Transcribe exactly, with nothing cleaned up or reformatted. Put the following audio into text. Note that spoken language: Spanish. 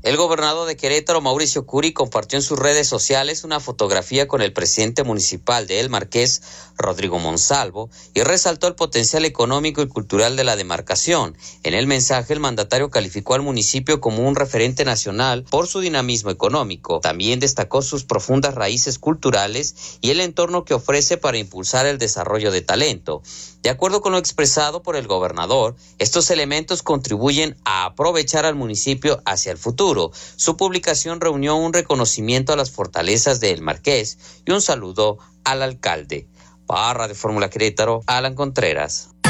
El gobernador de Querétaro, Mauricio Curi, compartió en sus redes sociales una fotografía con el presidente municipal de El Marqués, Rodrigo Monsalvo, y resaltó el potencial económico y cultural de la demarcación. En el mensaje, el mandatario calificó al municipio como un referente nacional por su dinamismo económico. También destacó sus profundas raíces culturales y el entorno que ofrece para impulsar el desarrollo de talento. De acuerdo con lo expresado por el gobernador, estos elementos contribuyen a aprovechar al municipio hacia el futuro. Su publicación reunió un reconocimiento a las fortalezas de El Marqués y un saludo al alcalde. Para Radio Fórmula Querétaro, Alan Contreras.